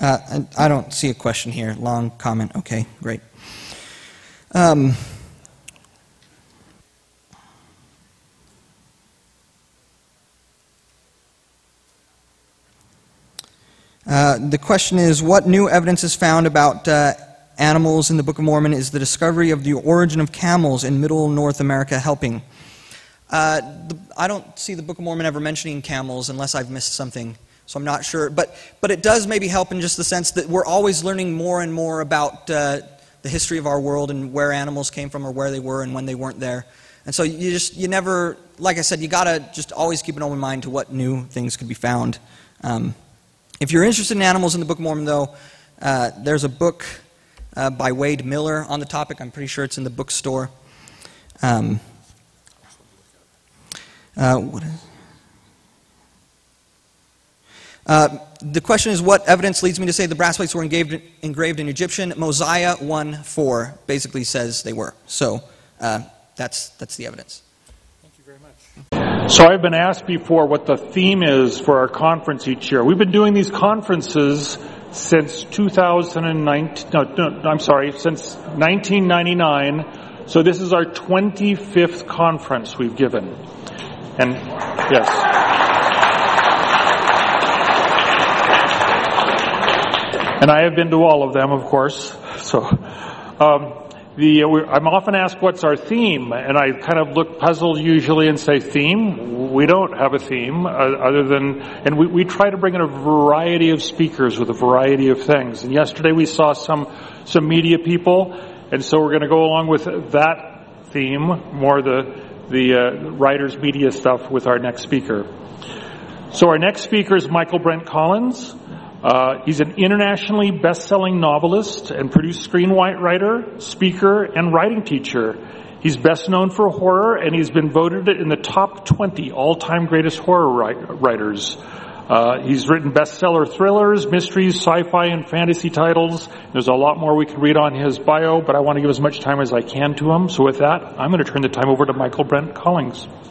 I don't see a question here. Long comment. Okay, great. The question is, what new evidence is found about animals in the Book of Mormon? Is the discovery of the origin of camels in Middle North America helping? I don't see the Book of Mormon ever mentioning camels unless I've missed something, so I'm not sure. But it does maybe help in just the sense that we're always learning more and more about the history of our world and where animals came from or where they were and when they weren't there. And so you never, like I said, you got to just always keep an open mind to what new things could be found. If you're interested in animals in the Book of Mormon, though, there's a book by Wade Miller on the topic. I'm pretty sure it's in the bookstore. The question is, what evidence leads me to say the brass plates were engraved in Egyptian? Mosiah 1:4 basically says they were. So that's the evidence. Thank you very much. So I've been asked before what the theme is for our conference each year. We've been doing these conferences since 1999. So this is our 25th conference we've given. And yes. And I have been to all of them, of course. So I'm often asked what's our theme, and I kind of look puzzled usually and say, theme? We don't have a theme other than, and we try to bring in a variety of speakers with a variety of things. And yesterday we saw some media people, and so we're going to go along with that theme, more the writers' media stuff with our next speaker. So our next speaker is Michael Brent Collins. He's an internationally best-selling novelist and produced screenwriter, speaker, and writing teacher. He's best known for horror, and he's been voted in the top 20 all-time greatest horror writers. He's written bestseller thrillers, mysteries, sci-fi, and fantasy titles. There's a lot more we can read on his bio, but I want to give as much time as I can to him. So with that, I'm going to turn the time over to Michael Brent Collins.